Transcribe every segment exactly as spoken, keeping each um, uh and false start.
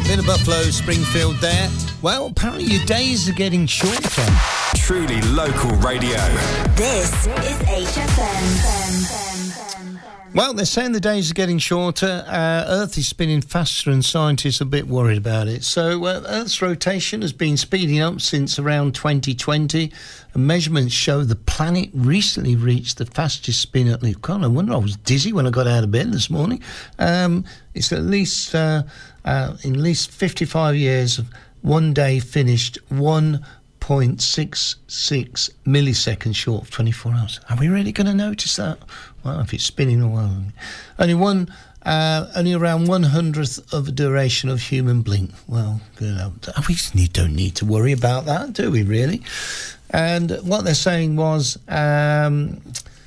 bit of Buffalo, Springfield there. Well, apparently your days are getting shorter. Truly local radio. This is H F M. Well, they're saying the days are getting shorter. Uh, Earth is spinning faster and scientists are a bit worried about it. So uh, Earth's rotation has been speeding up since around twenty twenty. And measurements show the planet recently reached the fastest spin at least. God, I wonder, I was dizzy when I got out of bed this morning. Um, it's at least, uh, uh, in at least fifty-five years of one day finished one point six six milliseconds short of twenty-four hours. Are we really going to notice that? Well, if it's spinning a while. Only one, uh, only around one hundredth of the duration of human blink. Well, you know, we need, don't need to worry about that, do we, really? And what they're saying was um,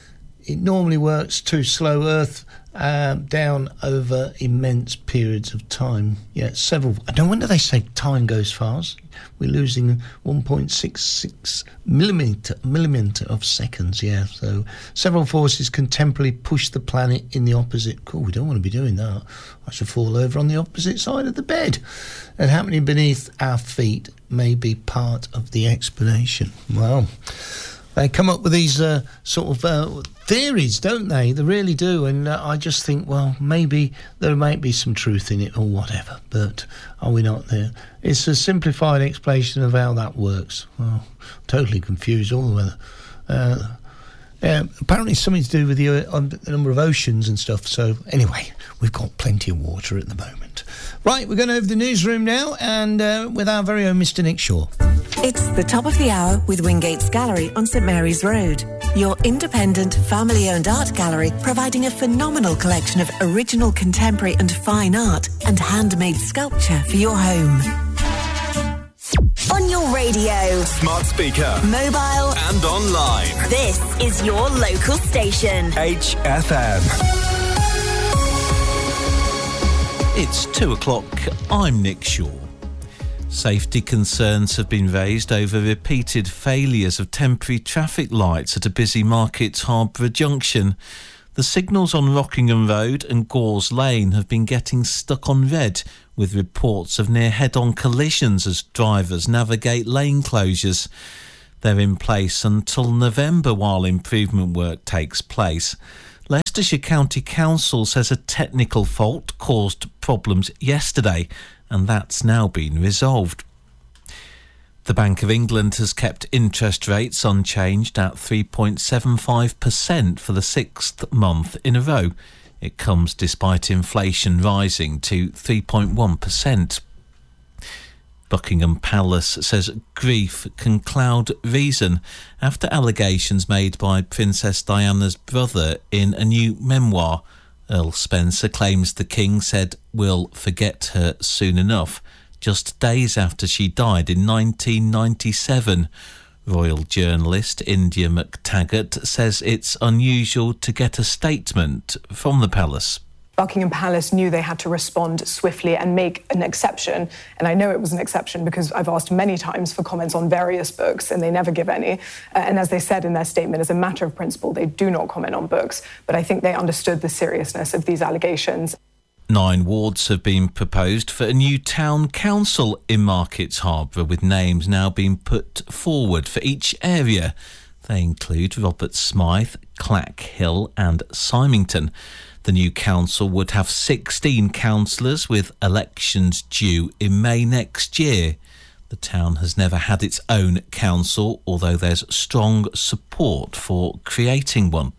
it normally works to slow Earth um, down over immense periods of time. Yeah, several. No wonder they say time goes fast. We're losing one point six six millimetre, millimetre of seconds, yeah. So several forces can temporarily push the planet in the opposite. Cool, we don't want to be doing that. I should fall over on the opposite side of the bed. And happening beneath our feet may be part of the explanation. Well, they come up with these uh, sort of uh, theories, don't they? They really do. And uh, I just think, well, maybe there might be some truth in it or whatever. But are we not there? It's a simplified explanation of how that works. Well, totally confused all the way. Uh, uh, apparently something to do with the, uh, the number of oceans and stuff. So anyway, we've got plenty of water at the moment. Right, we're going over to the newsroom now and uh, with our very own Mister Nick Shaw. It's the top of the hour with Wingate's Gallery on St Mary's Road. Your independent, family-owned art gallery providing a phenomenal collection of original contemporary and fine art and handmade sculpture for your home. On your radio, Smart speaker, mobile and online. This is your local station. H F M. It's two o'clock. I'm Nick Shaw. Safety concerns have been raised over repeated failures of temporary traffic lights at a busy Markets Harbour junction. The signals on Rockingham Road and Gores Lane have been getting stuck on red, with reports of near head-on collisions as drivers navigate lane closures. They're in place until November while improvement work takes place. Leicestershire County Council says a technical fault caused problems yesterday, and that's now been resolved. The Bank of England has kept interest rates unchanged at three point seven five percent for the sixth month in a row. It comes despite inflation rising to three point one percent. Buckingham Palace says grief can cloud reason after allegations made by Princess Diana's brother in a new memoir. Earl Spencer claims the King said, "We'll forget her soon enough," just days after she died in nineteen ninety-seven. Royal journalist India McTaggart says it's unusual to get a statement from the palace. Buckingham Palace knew they had to respond swiftly and make an exception. And I know it was an exception because I've asked many times for comments on various books and they never give any. Uh, and as they said in their statement, as a matter of principle, they do not comment on books. But I think they understood the seriousness of these allegations. Nine wards have been proposed for a new town council in Markets Harbour, with names now being put forward for each area. They include Robert Smythe, Clack Hill and Symington. The new council would have sixteen councillors, with elections due in May next year. The town has never had its own council, although there's strong support for creating one.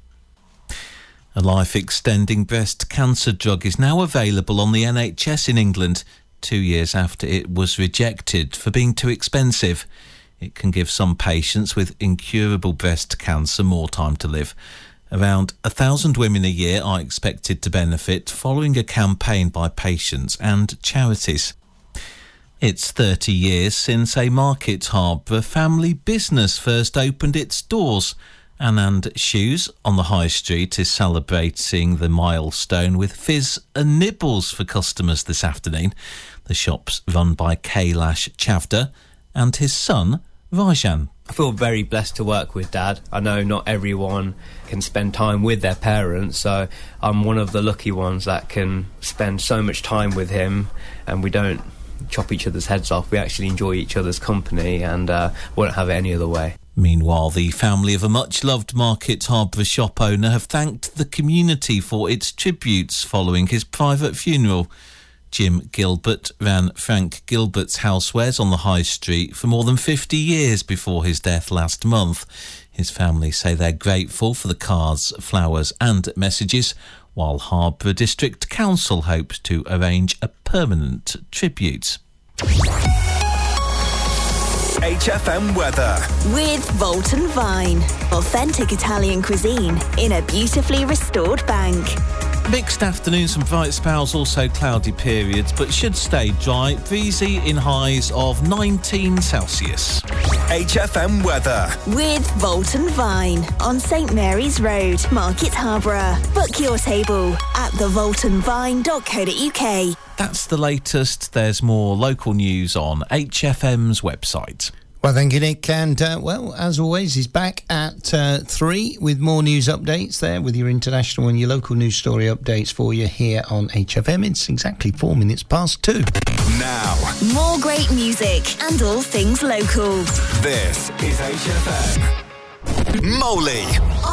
A life-extending breast cancer drug is now available on the N H S in England, two years after it was rejected for being too expensive. It can give some patients with incurable breast cancer more time to live. Around a thousand women a year are expected to benefit following a campaign by patients and charities. It's thirty years since a Markets Harbour family business first opened its doors. Anand Shoes on the High Street is celebrating the milestone with fizz and nibbles for customers this afternoon. The shop's run by Kailash Chavda and his son, Rajan. I feel very blessed to work with Dad. I know not everyone can spend time with their parents, so I'm one of the lucky ones that can spend so much time with him, and we don't chop each other's heads off. We actually enjoy each other's company and uh, won't have it any other way. Meanwhile, the family of a much-loved Market Harborough shop owner have thanked the community for its tributes following his private funeral. Jim Gilbert ran Frank Gilbert's Housewares on the High Street for more than fifty years before his death last month. His family say they're grateful for the cards, flowers and messages, while Harborough District Council hopes to arrange a permanent tribute. H F M weather. With Volton Vine. Authentic Italian cuisine in a beautifully restored bank. Mixed afternoons and bright spells, also cloudy periods, but should stay dry, breezy in highs of nineteen Celsius. H F M weather. With Volton Vine on St Mary's Road, Market Harborough. Book your table at the volton vine dot co dot uk. That's the latest. There's more local news on H F M's website. Well, thank you, Nick. And, uh, well, as always, he's back at uh, three with more news updates there with your international and your local news story updates for you here on H F M. It's exactly four minutes past two. Now, more great music and all things local. this is H F M. Moley.